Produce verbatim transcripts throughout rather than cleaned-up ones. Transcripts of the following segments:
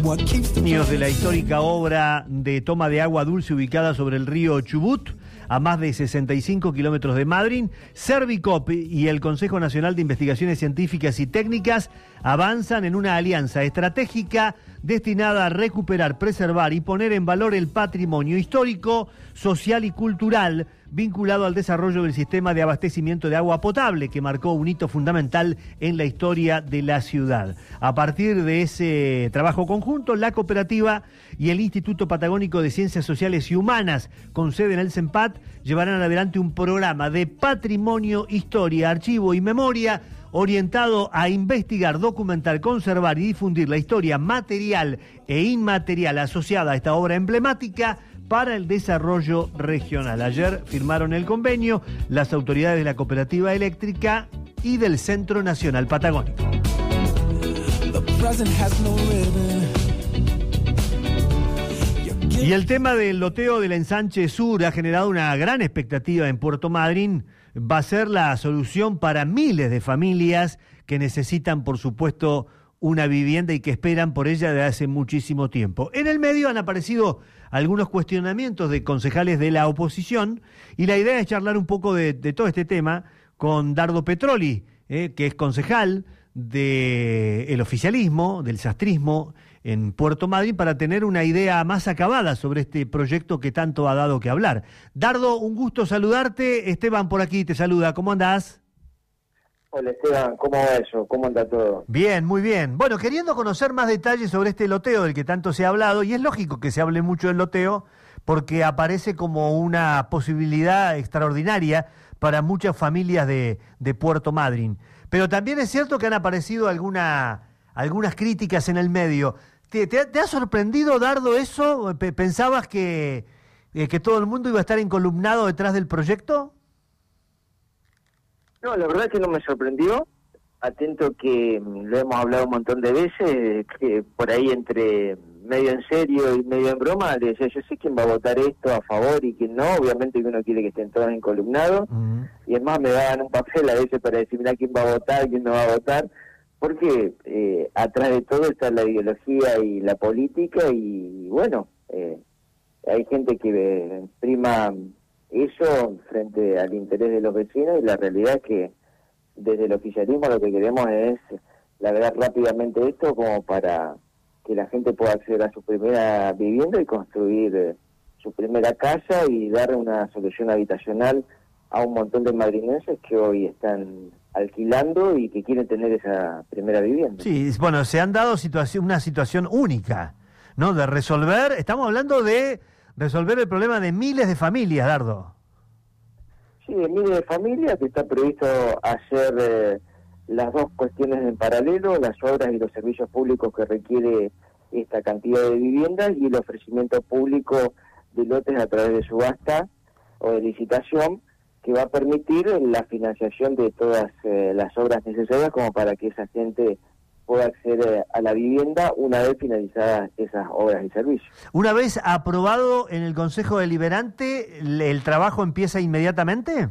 Años de la histórica obra de toma de agua dulce ubicada sobre el río Chubut, a más de sesenta y cinco kilómetros de Madryn, Servicop y el Consejo Nacional de Investigaciones Científicas y Técnicas avanzan en una alianza estratégica destinada a recuperar, preservar y poner en valor el patrimonio histórico, social y cultural vinculado al desarrollo del sistema de abastecimiento de agua potable, que marcó un hito fundamental en la historia de la ciudad. A partir de ese trabajo conjunto, la cooperativa y el Instituto Patagónico de Ciencias Sociales y Humanas, con sede en el CENPAT, llevarán adelante un programa de patrimonio, historia, archivo y memoria orientado a investigar, documentar, conservar y difundir la historia material e inmaterial asociada a esta obra emblemática para el desarrollo regional. Ayer firmaron el convenio las autoridades de la Cooperativa Eléctrica y del Centro Nacional Patagónico. Y el tema del loteo del ensanche sur ha generado una gran expectativa en Puerto Madryn. Va a ser la solución para miles de familias que necesitan, por supuesto, una vivienda y que esperan por ella desde hace muchísimo tiempo. En el medio han aparecido algunos cuestionamientos de concejales de la oposición y la idea es charlar un poco de, de todo este tema con Dardo Petroli, eh, que es concejal del oficialismo, del sastrismo en Puerto Madryn, para tener una idea más acabada sobre este proyecto que tanto ha dado que hablar. Dardo, un gusto saludarte. Esteban por aquí te saluda. ¿Cómo andás? Hola Esteban, ¿cómo va eso? ¿Cómo anda todo? Bien, muy bien. Bueno, queriendo conocer más detalles sobre este loteo del que tanto se ha hablado, y es lógico que se hable mucho del loteo, porque aparece como una posibilidad extraordinaria para muchas familias de, de Puerto Madryn. Pero también es cierto que han aparecido alguna, algunas críticas en el medio. ¿Te, te, te ha sorprendido, Dardo, eso? ¿Pensabas que, eh, que todo el mundo iba a estar encolumnado detrás del proyecto? No, la verdad es que no me sorprendió. Atento que lo hemos hablado un montón de veces, que por ahí entre medio en serio y medio en broma, le decía, yo sé quién va a votar esto a favor y quién no. Obviamente que uno quiere que estén todos encolumnados. Uh-huh. Y es más, me daban un papel a veces para decir, mira quién va a votar, quién no va a votar. Porque eh, atrás de todo está la ideología y la política y bueno, eh, hay gente que eh, prima eso frente al interés de los vecinos y la realidad es que desde el oficialismo lo que queremos es lograr rápidamente esto como para que la gente pueda acceder a su primera vivienda y construir eh, su primera casa y dar una solución habitacional a un montón de madrileños que hoy están alquilando y que quieren tener esa primera vivienda. Sí, bueno, se han dado situación, una situación única, ¿no? De resolver, estamos hablando de resolver el problema de miles de familias, Dardo. Sí, de miles de familias, que está previsto hacer eh, las dos cuestiones en paralelo, las obras y los servicios públicos que requiere esta cantidad de viviendas y el ofrecimiento público de lotes a través de subasta o de licitación, que va a permitir la financiación de todas eh, las obras necesarias como para que esa gente pueda acceder a la vivienda una vez finalizadas esas obras y servicios. Una vez aprobado en el Consejo Deliberante, ¿el trabajo empieza inmediatamente?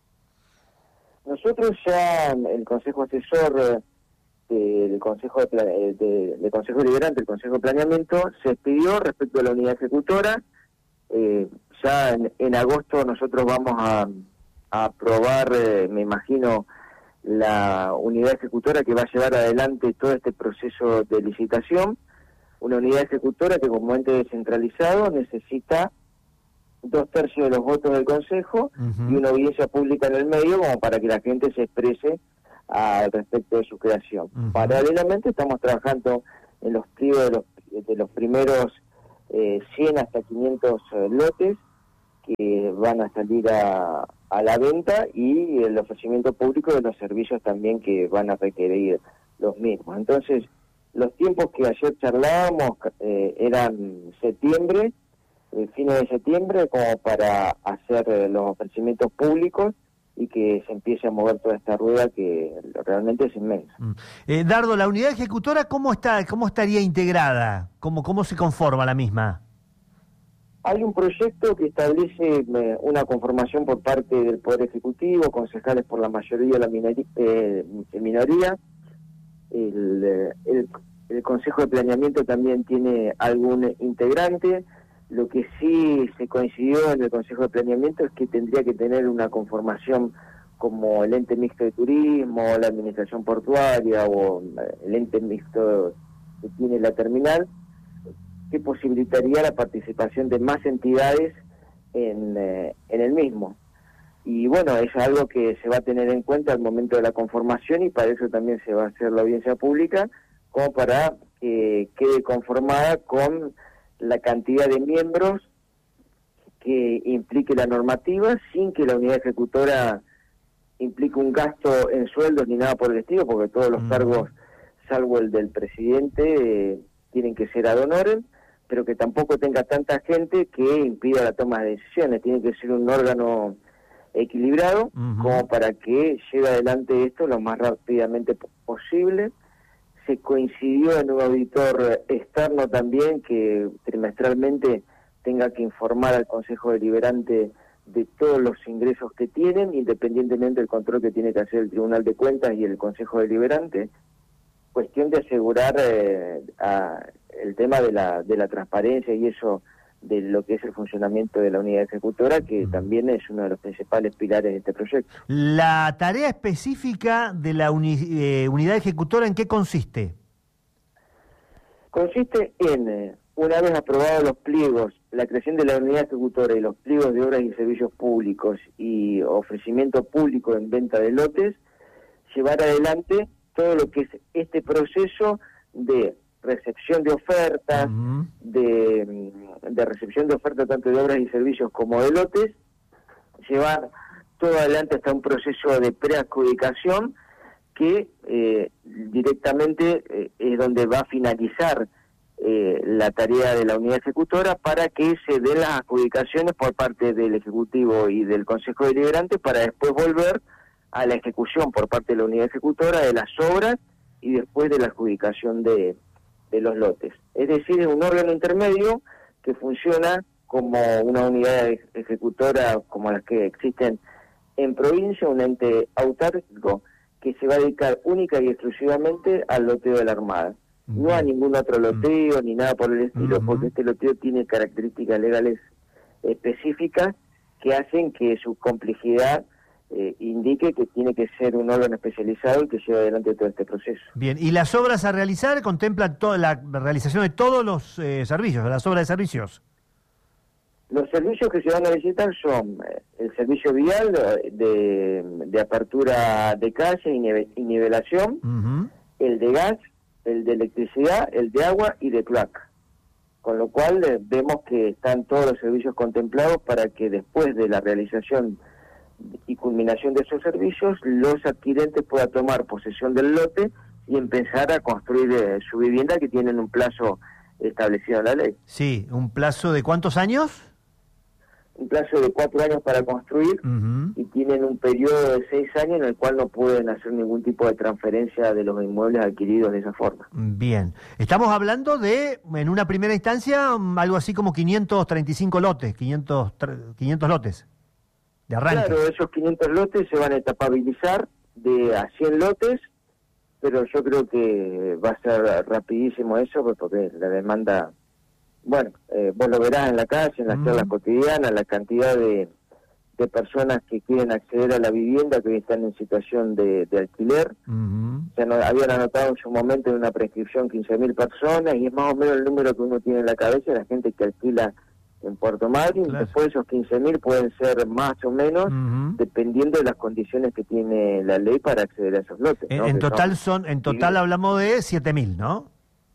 Nosotros ya, el Consejo Asesor eh, del Consejo de, de, de Consejo Deliberante, el Consejo de Planeamiento, se expidió respecto a la unidad ejecutora. Eh, ya en, en agosto nosotros vamos a, a aprobar, eh, me imagino, la unidad ejecutora que va a llevar adelante todo este proceso de licitación, una unidad ejecutora que como ente descentralizado necesita dos tercios de los votos del Consejo uh-huh. y una audiencia pública en el medio como para que la gente se exprese al respecto de su creación. Uh-huh. Paralelamente estamos trabajando en los pliegos de los, de los primeros eh, cien hasta quinientos eh, lotes que van a salir a, a la venta y el ofrecimiento público de los servicios también que van a requerir los mismos. Entonces, los tiempos que ayer charlábamos eh, eran septiembre, eh, fines de septiembre, como para hacer eh, los ofrecimientos públicos y que se empiece a mover toda esta rueda que realmente es inmensa. Mm. Eh, Dardo, la unidad ejecutora, ¿cómo está, cómo estaría integrada? ¿Cómo, cómo se conforma la misma? Hay un proyecto que establece eh, una conformación por parte del Poder Ejecutivo, concejales por la mayoría de la minoría, eh, minoría. El, el, el Consejo de Planeamiento también tiene algún integrante. Lo que sí se coincidió en el Consejo de Planeamiento es que tendría que tener una conformación como el ente mixto de turismo, la administración portuaria o el ente mixto que tiene la terminal, que posibilitaría la participación de más entidades en, eh, en el mismo. Y bueno, es algo que se va a tener en cuenta al momento de la conformación, y para eso también se va a hacer la audiencia pública, como para que quede conformada con la cantidad de miembros que implique la normativa, sin que la unidad ejecutora implique un gasto en sueldos ni nada por el estilo, porque todos los mm. cargos, salvo el del presidente, eh, tienen que ser ad honorem, pero que tampoco tenga tanta gente que impida la toma de decisiones. Tiene que ser un órgano equilibrado, uh-huh. como para que lleve adelante esto lo más rápidamente posible. Se coincidió en un auditor externo también que trimestralmente tenga que informar al Consejo Deliberante de todos los ingresos que tienen, independientemente del control que tiene que hacer el Tribunal de Cuentas y el Consejo Deliberante. Cuestión de asegurar eh, a el tema de la de la transparencia y eso de lo que es el funcionamiento de la unidad ejecutora, que mm. también es uno de los principales pilares de este proyecto. ¿La tarea específica de la uni, eh, unidad ejecutora en qué consiste? Consiste en, eh, una vez aprobados los pliegos, la creación de la unidad ejecutora y los pliegos de obras y servicios públicos y ofrecimiento público en venta de lotes, llevar adelante todo lo que es este proceso de recepción de ofertas, uh-huh. de, de recepción de ofertas tanto de obras y servicios como de lotes, llevar todo adelante hasta un proceso de preadjudicación que eh, directamente eh, es donde va a finalizar eh, la tarea de la unidad ejecutora para que se den las adjudicaciones por parte del Ejecutivo y del Consejo Deliberante, para después volver a la ejecución por parte de la unidad ejecutora de las obras y después de la adjudicación de, de los lotes. Es decir, es un órgano intermedio que funciona como una unidad ejecutora como las que existen en provincia, un ente autárquico que se va a dedicar única y exclusivamente al loteo de la Armada. Uh-huh. No a ningún otro loteo uh-huh. ni nada por el estilo, uh-huh. porque este loteo tiene características legales específicas que hacen que su complejidad Eh, indique que tiene que ser un órgano especializado y que lleve adelante todo este proceso. Bien, ¿y las obras a realizar contemplan toda la realización de todos los eh, servicios, las obras de servicios? Los servicios que se van a licitar son eh, el servicio vial de, de apertura de calle y, nive, y nivelación, uh-huh. el de gas, el de electricidad, el de agua y de cloaca. Con lo cual eh, vemos que están todos los servicios contemplados para que después de la realización y culminación de esos servicios, los adquirentes puedan tomar posesión del lote y empezar a construir eh, su vivienda, que tienen un plazo establecido en la ley. Sí, ¿un plazo de cuántos años? Un plazo de cuatro años para construir, uh-huh. y tienen un periodo de seis años en el cual no pueden hacer ningún tipo de transferencia de los inmuebles adquiridos de esa forma. Bien, estamos hablando de, en una primera instancia, algo así como quinientos treinta y cinco lotes, quinientos, quinientos lotes. De arranque. Claro, esos quinientos lotes se van a etapabilizar de a cien lotes, pero yo creo que va a ser rapidísimo eso, porque la demanda, bueno, eh, vos lo verás en la calle, en las mm. charlas cotidianas, la cantidad de, de personas que quieren acceder a la vivienda, que hoy están en situación de, de alquiler. Mm-hmm. Se no, habían anotado en su momento en una prescripción quince mil personas, y es más o menos el número que uno tiene en la cabeza de la gente que alquila en Puerto Madryn. Claro. Después esos quince mil pueden ser más o menos, uh-huh. dependiendo de las condiciones que tiene la ley para acceder a esos lotes. En, ¿no? en total son, son, en total sí. hablamos de siete mil, ¿no?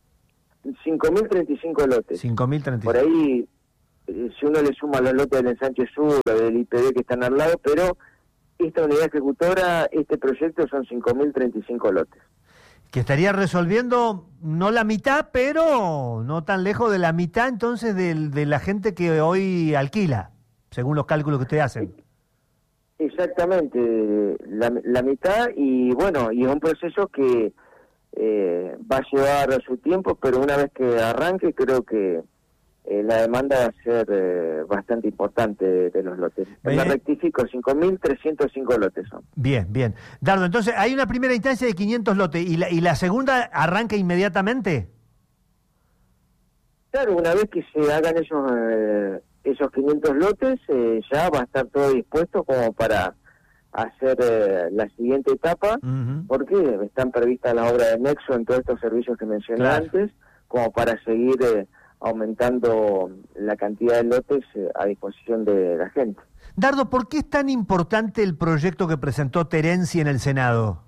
cinco mil treinta y cinco lotes. cinco mil treinta y cinco. Por ahí, eh, si uno le suma los lotes del Ensanche Sur, del I P B que están al lado, pero esta unidad ejecutora, este proyecto son cinco mil treinta y cinco lotes. Que estaría resolviendo no la mitad, pero no tan lejos de la mitad entonces de, de la gente que hoy alquila, según los cálculos que ustedes hacen. Exactamente, la, la mitad, y bueno, y es un proceso que eh, va a llevar su tiempo, pero una vez que arranque creo que eh, la demanda va a ser eh, bastante importante de, de los lotes. Bien. Me rectifico, cinco mil trescientos cinco lotes son. Bien, bien. Dardo, entonces hay una primera instancia de quinientos lotes, ¿y la, y la segunda arranca inmediatamente? Claro, una vez que se hagan esos eh, esos quinientos lotes, eh, ya va a estar todo dispuesto como para hacer eh, la siguiente etapa, Uh-huh. porque están previstas las obras de nexo en todos estos servicios que mencioné Claro. antes, como para seguir eh, aumentando la cantidad de lotes eh, a disposición de la gente. Dardo, ¿por qué es tan importante el proyecto que presentó Terenzi en el Senado?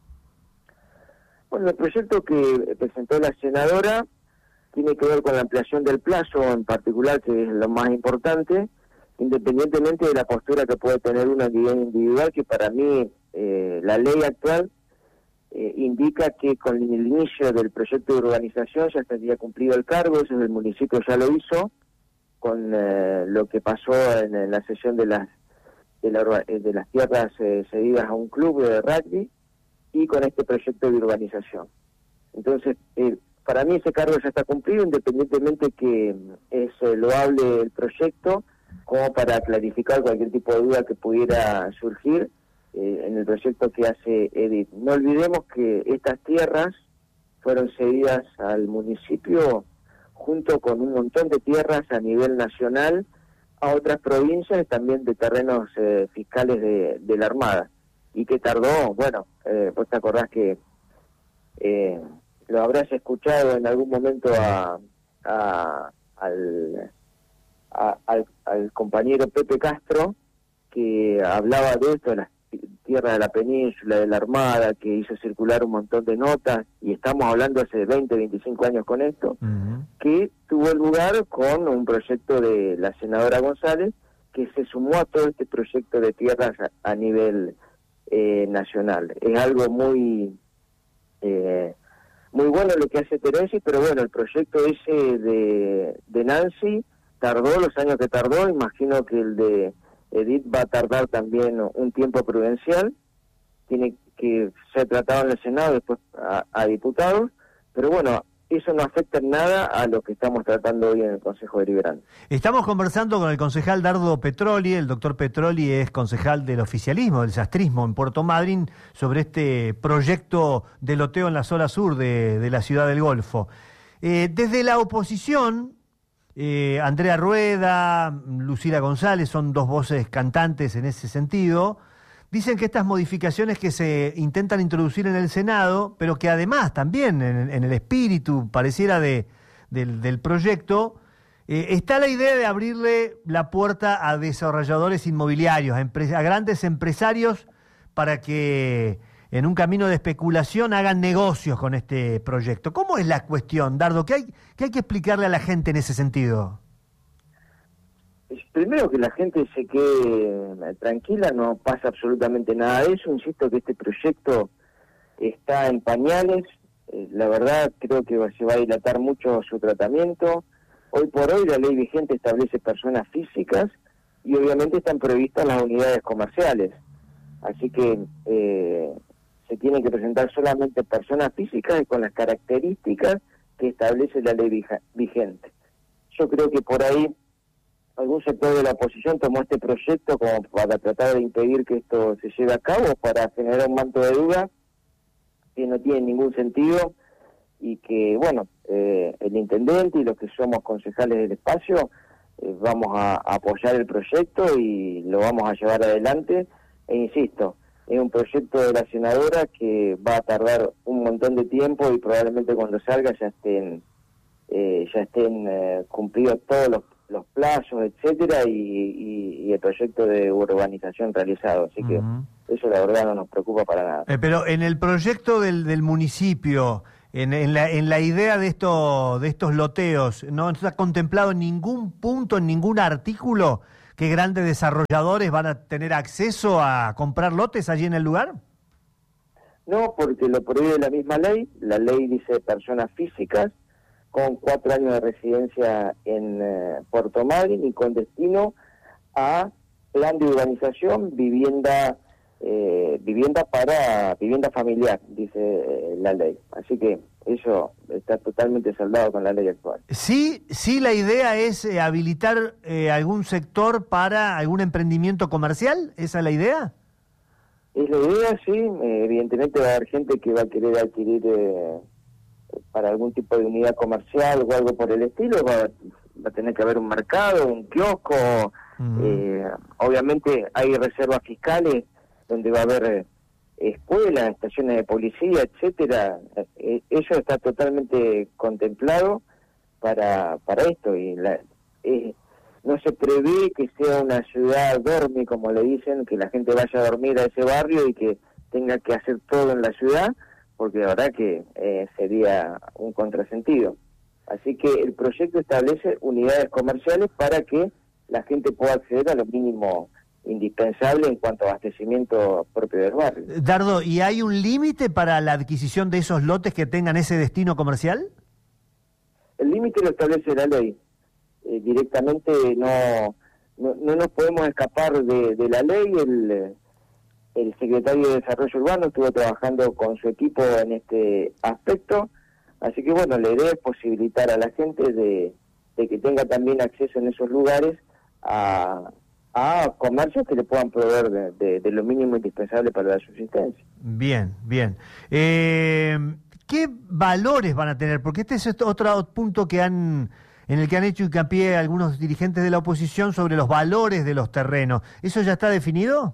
Bueno, el proyecto que presentó la senadora tiene que ver con la ampliación del plazo en particular, que es lo más importante, independientemente de la postura que puede tener una nivel individual, que para mí eh, la ley actual eh, indica que con el inicio del proyecto de urbanización ya estaría cumplido el cargo, eso el municipio ya lo hizo, con eh, lo que pasó en, en la cesión de las de, la, de las tierras eh, cedidas a un club de rugby, y con este proyecto de urbanización. Entonces, eh, para mí ese cargo ya está cumplido, independientemente que es eh, loable el proyecto, como para clarificar cualquier tipo de duda que pudiera surgir eh, en el proyecto que hace Edith. No olvidemos que estas tierras fueron cedidas al municipio junto con un montón de tierras a nivel nacional a otras provincias, también de terrenos eh, fiscales de, de la Armada, y que tardó, bueno, eh, vos te acordás que eh, lo habrás escuchado en algún momento a, a, al, a, al, al compañero Pepe Castro, que hablaba de esto, de las tierras de la península, de la Armada, que hizo circular un montón de notas, y estamos hablando hace veinte, veinticinco años con esto, Uh-huh. que tuvo lugar con un proyecto de la senadora González, que se sumó a todo este proyecto de tierras a, a nivel eh, nacional. Es algo muy eh, muy bueno lo que hace Terenzi, pero bueno, el proyecto ese de, de Nancy tardó los años que tardó, imagino que el de Edith va a tardar también un tiempo prudencial, tiene que ser tratado en el Senado, después a, a diputados, pero bueno, eso no afecta en nada a lo que estamos tratando hoy en el Consejo Deliberante. Estamos conversando con el concejal Dardo Petroli. El doctor Petroli es concejal del oficialismo, del sastrismo en Puerto Madryn, sobre este proyecto de loteo en la zona sur de, de la ciudad del Golfo. Eh, desde la oposición, eh, Andrea Rueda, Lucila González, son dos voces cantantes en ese sentido, dicen que estas modificaciones que se intentan introducir en el Senado, pero que además también en, en el espíritu pareciera de, del, del proyecto, eh, está la idea de abrirle la puerta a desarrolladores inmobiliarios, a, empre- a grandes empresarios, para que en un camino de especulación hagan negocios con este proyecto. ¿Cómo es la cuestión, Dardo? ¿Qué hay, qué hay que explicarle a la gente en ese sentido? Primero, que la gente se quede tranquila, no pasa absolutamente nada de eso. Insisto que este proyecto está en pañales, eh, la verdad creo que se va a dilatar mucho su tratamiento. Hoy por hoy la ley vigente establece personas físicas y obviamente están previstas las unidades comerciales, así que eh, se tienen que presentar solamente personas físicas y con las características que establece la ley vigente. Yo creo que por ahí algún sector de la oposición tomó este proyecto como para tratar de impedir que esto se lleve a cabo, para generar un manto de duda que no tiene ningún sentido, y que, bueno, eh, el intendente y los que somos concejales del espacio eh, vamos a, a apoyar el proyecto y lo vamos a llevar adelante. E insisto, es un proyecto de la senadora que va a tardar un montón de tiempo y probablemente cuando salga ya estén, eh, ya estén eh, cumplidos todos los los plazos, etcétera, y, y, y el proyecto de urbanización realizado. Así que uh-huh. Eso la verdad no nos preocupa para nada. Eh, pero en el proyecto del, del municipio, en, en, la, en la idea de, esto, de estos loteos, ¿no está contemplado en ningún punto, en ningún artículo, que grandes desarrolladores van a tener acceso a comprar lotes allí en el lugar? No, porque lo prohíbe la misma ley. La ley dice personas físicas con cuatro años de residencia en eh, Puerto Madryn y con destino a plan de urbanización, vivienda eh, vivienda para vivienda familiar, dice eh, la ley. Así que eso está totalmente saldado con la ley actual. Sí, sí, la idea es eh, habilitar eh, algún sector para algún emprendimiento comercial, ¿esa es la idea? Es la idea, sí. Eh, evidentemente va a haber gente que va a querer adquirir eh, para algún tipo de unidad comercial o algo por el estilo, va, va a tener que haber un mercado, un kiosco. Uh-huh. eh, obviamente hay reservas fiscales donde va a haber eh, escuelas, estaciones de policía, etcétera. Eh, eso está totalmente contemplado para para esto, y la, eh, no se prevé que sea una ciudad dormi, como le dicen, que la gente vaya a dormir a ese barrio y que tenga que hacer todo en la ciudad, porque la verdad que eh, sería un contrasentido. Así que el proyecto establece unidades comerciales para que la gente pueda acceder a lo mínimo indispensable en cuanto a abastecimiento propio del barrio. Dardo, ¿y hay un límite para la adquisición de esos lotes que tengan ese destino comercial? El límite lo establece la ley. Eh, directamente no, no no nos podemos escapar de, de la ley. El, el secretario de Desarrollo Urbano estuvo trabajando con su equipo en este aspecto, así que bueno, la idea es posibilitar a la gente de, de que tenga también acceso en esos lugares a, a comercios que le puedan proveer de, de, de lo mínimo indispensable para la subsistencia. Bien, bien. Eh, ¿Qué valores van a tener? Porque este es otro punto que han... en el que han hecho hincapié algunos dirigentes de la oposición sobre los valores de los terrenos. ¿Eso ya está definido?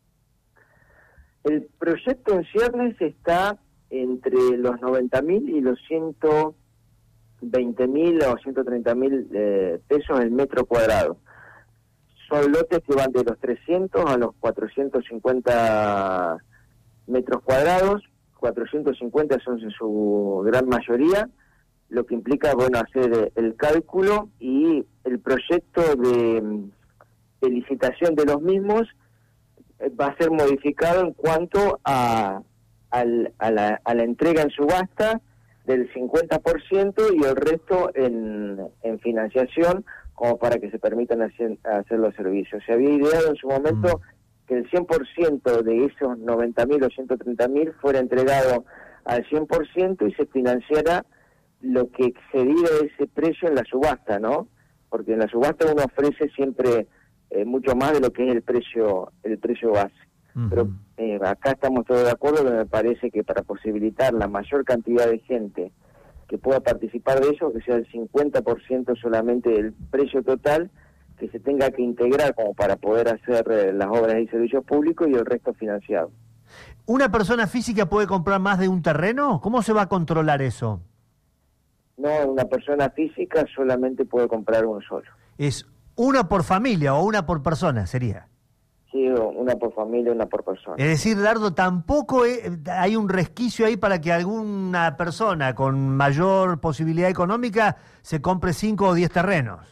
El proyecto en ciernes está entre los noventa mil y los ciento veinte mil o ciento treinta mil eh, pesos el metro cuadrado. Son lotes que van de los trescientos a los cuatrocientos cincuenta metros cuadrados. cuatrocientos cincuenta son en su gran mayoría, lo que implica, bueno, hacer el cálculo y el proyecto de, de licitación de los mismos va a ser modificado en cuanto a, al, a, la, a la entrega en subasta del cincuenta por ciento y el resto en, en financiación, como para que se permitan hacer, hacer los servicios. Se había ideado en su momento mm. que el cien por ciento de esos noventa mil o ciento treinta mil fuera entregado al cien por ciento y se financiara lo que excedía ese precio en la subasta, ¿no? Porque en la subasta uno ofrece siempre eh, mucho más de lo que es el precio el precio base. Uh-huh. Pero eh, acá estamos todos de acuerdo, que me parece que para posibilitar la mayor cantidad de gente que pueda participar de eso, que sea el cincuenta por ciento solamente del precio total, que se tenga que integrar como para poder hacer eh, las obras y servicios públicos y el resto financiado. ¿Una persona física puede comprar más de un terreno? ¿Cómo se va a controlar eso? No, una persona física solamente puede comprar uno solo. ¿Es una por familia o una por persona sería? Sí, una por familia, una por persona. Es decir, Dardo, tampoco hay un resquicio ahí para que alguna persona con mayor posibilidad económica se compre cinco o diez terrenos.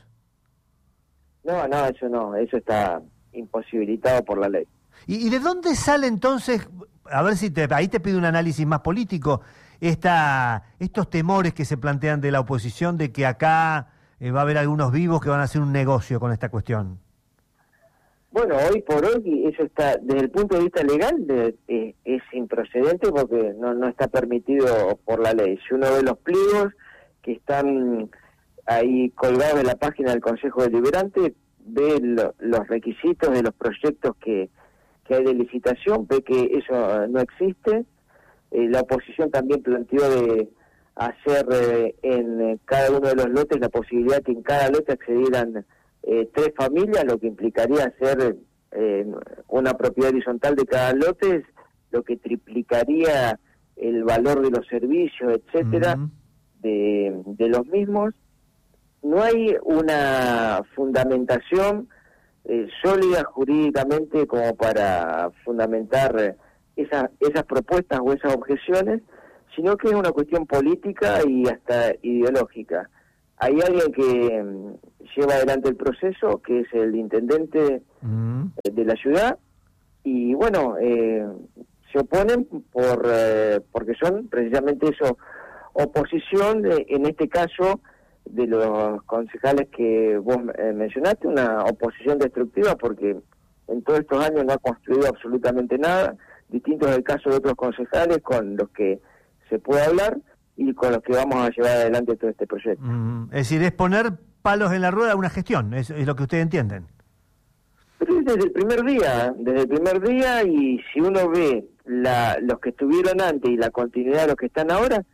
No, no, eso no, eso está imposibilitado por la ley. ¿Y, y de dónde sale entonces, a ver si te, ahí te pido un análisis más político, esta, estos temores que se plantean de la oposición de que acá eh, va a haber algunos vivos que van a hacer un negocio con esta cuestión? Bueno, hoy por hoy eso está, desde el punto de vista legal, de, eh, es improcedente porque no, no está permitido por la ley. Si uno ve los pliegos que están ahí colgados en la página del Consejo Deliberante, ve lo, los requisitos de los proyectos que, que hay de licitación, ve que eso no existe. Eh, la oposición también planteó de hacer eh, en eh, cada uno de los lotes la posibilidad que en cada lote accedieran Eh, tres familias, lo que implicaría hacer eh, una propiedad horizontal de cada lote, lo que triplicaría el valor de los servicios, etcétera, uh-huh. de, de los mismos. No hay una fundamentación eh, sólida jurídicamente como para fundamentar esas, esas propuestas o esas objeciones, sino que es una cuestión política y hasta ideológica. Hay alguien que um, lleva adelante el proceso, que es el intendente mm. de la ciudad, y bueno, eh, se oponen por eh, porque son precisamente eso, oposición, de, en este caso, de los concejales que vos eh, mencionaste, una oposición destructiva, porque en todos estos años no ha construido absolutamente nada, distinto es el caso de otros concejales con los que se puede hablar, y con los que vamos a llevar adelante todo este proyecto. Mm, es decir, es poner palos en la rueda a una gestión, es, es lo que ustedes entienden. Pero desde el primer día, desde el primer día, y si uno ve la, los que estuvieron antes y la continuidad de los que están ahora,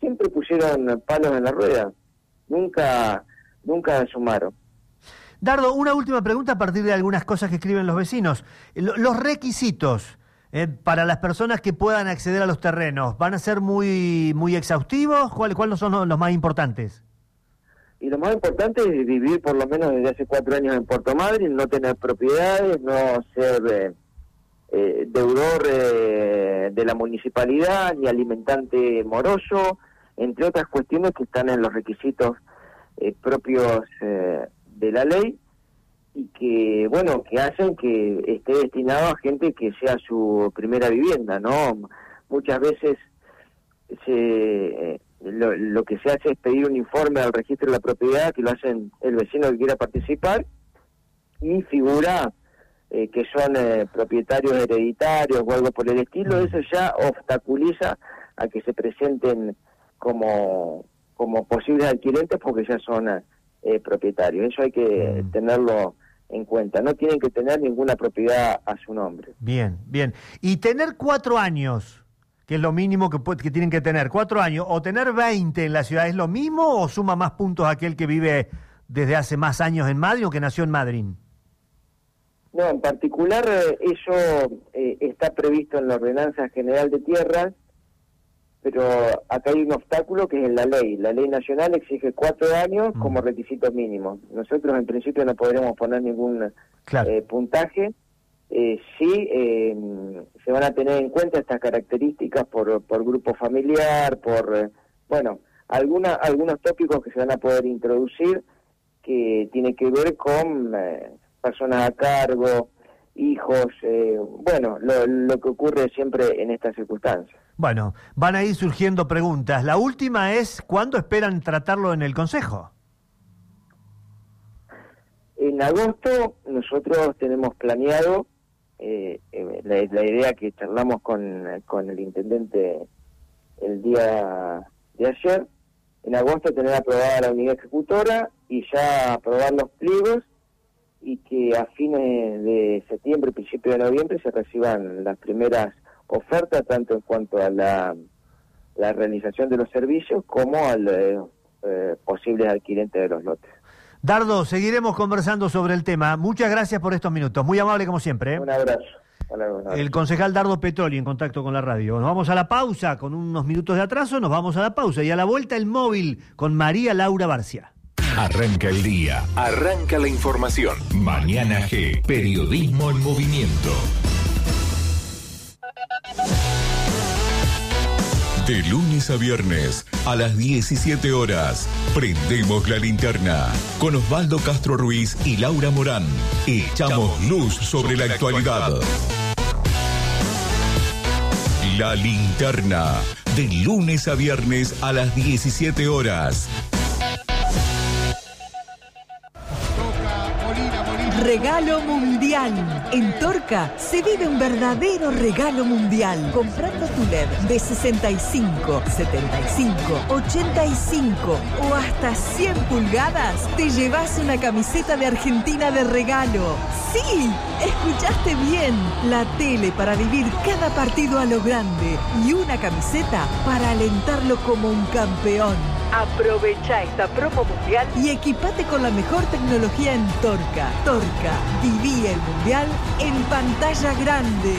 siempre pusieron palos en la rueda, nunca, nunca sumaron. Dardo, una última pregunta a partir de algunas cosas que escriben los vecinos. Los requisitos eh, para las personas que puedan acceder a los terrenos, ¿van a ser muy, muy exhaustivos? ¿Cuáles cuáles son los más importantes? Y lo más importante es vivir por lo menos desde hace cuatro años en Puerto Madryn, no tener propiedades, no ser eh, eh, deudor eh, de la municipalidad, ni alimentante moroso, entre otras cuestiones que están en los requisitos eh, propios eh, de la ley, y que, bueno, que hacen que esté destinado a gente que sea su primera vivienda, ¿no? Muchas veces se... Eh, Lo, lo que se hace es pedir un informe al registro de la propiedad, que lo hacen el vecino que quiera participar, y figura eh, que son eh, propietarios hereditarios o algo por el estilo. Eso ya obstaculiza a que se presenten como, como posibles adquirentes, porque ya son eh, propietarios. Eso hay que mm. tenerlo en cuenta. No tienen que tener ninguna propiedad a su nombre. Bien, bien. Y tener cuatro años... que es lo mínimo que, que tienen que tener, cuatro años, o tener veinte en la ciudad, ¿es lo mismo o suma más puntos aquel que vive desde hace más años en Madryn o que nació en Madryn? No, en particular eh, eso eh, está previsto en la Ordenanza General de Tierras, pero acá hay un obstáculo que es en la ley. La ley nacional exige cuatro años mm. como requisito mínimo. Nosotros en principio no podremos poner ningún claro. eh, puntaje. Eh, sí, eh, se van a tener en cuenta estas características por, por grupo familiar, por, eh, bueno, alguna, algunos tópicos que se van a poder introducir que tiene que ver con eh, personas a cargo, hijos, eh, bueno, lo, lo que ocurre siempre en estas circunstancias. Bueno, van a ir surgiendo preguntas. La última es, ¿cuándo esperan tratarlo en el Consejo? En agosto nosotros tenemos planeado Eh, eh, la, la idea que charlamos con, con el intendente el día de ayer, en agosto tener aprobada la unidad ejecutora y ya aprobar los pliegos, y que a fines de septiembre, principio de noviembre, se reciban las primeras ofertas, tanto en cuanto a la, la realización de los servicios como al eh, eh, posibles adquirentes de los lotes. Dardo, seguiremos conversando sobre el tema. Muchas gracias por estos minutos. Muy amable como siempre. ¿eh? Un abrazo. Hola, un abrazo. El concejal Dardo Petroli en contacto con la radio. Nos vamos a la pausa, con unos minutos de atraso, nos vamos a la pausa. Y a la vuelta el móvil con María Laura Barcia. Arranca el día, arranca la información. Mañana G, periodismo en movimiento. De lunes a viernes, a las diecisiete horas, prendemos la linterna con Osvaldo Castro Ruiz y Laura Morán. Echamos luz sobre la actualidad. La linterna, de lunes a viernes a las diecisiete horas. Regalo mundial. En Torca se vive un verdadero regalo mundial. Comprando tu L E D de sesenta y cinco, setenta y cinco, ochenta y cinco o hasta cien pulgadas, te llevas una camiseta de Argentina de regalo. ¡Sí! Escuchaste bien. La tele para vivir cada partido a lo grande y una camiseta para alentarlo como un campeón. Aprovecha esta promo mundial y equipate con la mejor tecnología en Torca. Torca, viví el mundial en pantalla grande.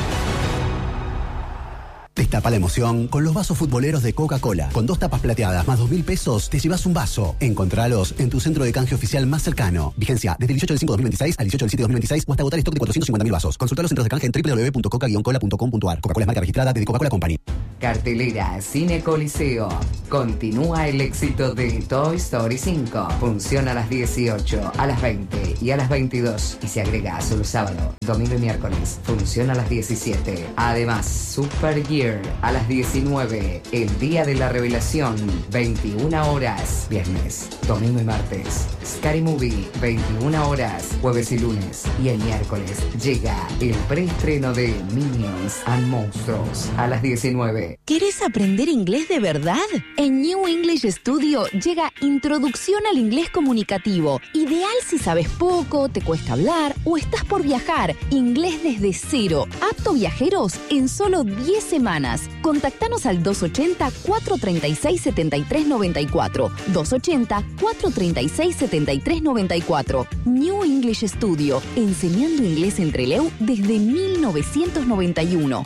Destapa la emoción con los vasos futboleros de Coca-Cola. Con dos tapas plateadas más dos mil pesos, te llevas un vaso. Encontralos en tu centro de canje oficial más cercano. Vigencia desde el dieciocho del cinco de dos mil veintiséis al dieciocho del siete de dos mil veintiséis o hasta agotar stock de cuatrocientos cincuenta mil vasos. Consulta los centros de canje en doble u doble u doble u punto coca guion cola punto com punto a r. Coca-Cola es marca registrada de The Coca-Cola Company. Cartelera Cine Coliseo. Continúa el éxito de Toy Story cinco. Funciona a las dieciocho, a las veinte y a las veintidós. Y se agrega solo sábado, domingo y miércoles. Funciona a las diecisiete. Además, Super Gear a las diecinueve. El día de la revelación, veintiuna horas. Viernes, domingo y martes. Scary Movie, veintiuna horas. Jueves y lunes. Y el miércoles llega el preestreno de Minions and Monstruos a las diecinueve. once. ¿Querés aprender inglés de verdad? En New English Studio llega Introducción al Inglés Comunicativo. Ideal si sabes poco, te cuesta hablar o estás por viajar. Inglés desde cero. Apto viajeros en solo diez semanas. Contactanos al dos ochenta, cuatro treinta y seis, setenta y tres noventa y cuatro. dos ochenta, cuatro treinta y seis, setenta y tres noventa y cuatro. New English Studio. Enseñando inglés en Trelew desde mil novecientos noventa y uno.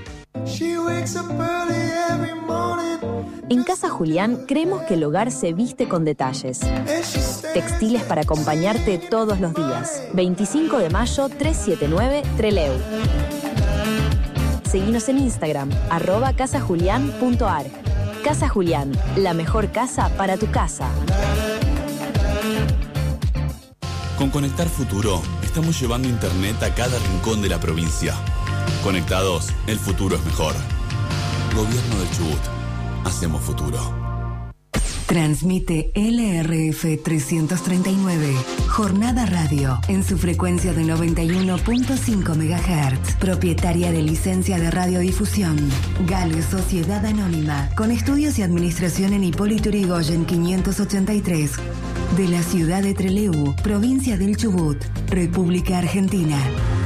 En Casa Julián creemos que el hogar se viste con detalles. Textiles para acompañarte todos los días. veinticinco de mayo, trescientos setenta y nueve, Trelew. Seguinos en Instagram, arroba casajulián punto ar. Casa Julián, la mejor casa para tu casa. Con Conectar Futuro, estamos llevando internet a cada rincón de la provincia. Conectados, el futuro es mejor. Gobierno del Chubut. Hacemos futuro. Transmite L R F trescientos treinta y nueve, Jornada Radio, en su frecuencia de noventa y uno punto cinco megahertz. Propietaria de licencia de radiodifusión. Gale Sociedad Anónima, con estudios y administración en Hipólito Yrigoyen quinientos ochenta y tres. De la ciudad de Trelew, provincia del Chubut, República Argentina.